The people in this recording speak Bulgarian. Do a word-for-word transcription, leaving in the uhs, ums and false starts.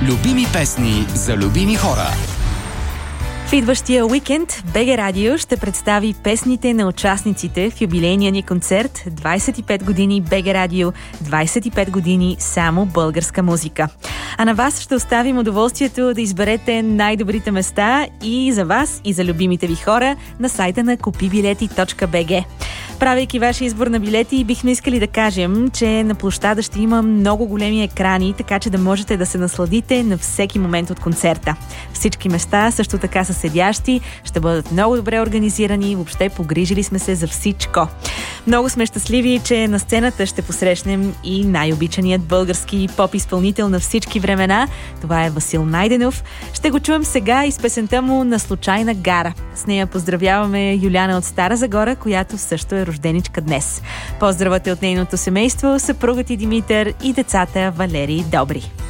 Любими песни за любими хора. В идващия уикенд БГ Радио ще представи песните на участниците в юбилейния ни концерт двайсет и пет години БГ Радио, двайсет и пет години само българска музика. А на вас ще оставим удоволствието да изберете най-добрите места и за вас, и за любимите ви хора на сайта на купи билети точка би джи. Правейки вашия избор на билети, бихме искали да кажем, че на площада ще има много големи екрани, така че да можете да се насладите на всеки момент от концерта. Всички места също така са седящи, ще бъдат много добре организирани, въобще погрижили сме се за всичко. Много сме щастливи, че на сцената ще посрещнем и най-обичаният български поп-изпълнител на всички времена. Това е Васил Найденов. Ще го чуем сега и с песента му "На случайна гара". С нея поздравяваме Юляна от Стара Загора, която също е рожденичка днес. Поздравате от нейното семейство, съпругът и Димитър и децата Валери и Добри.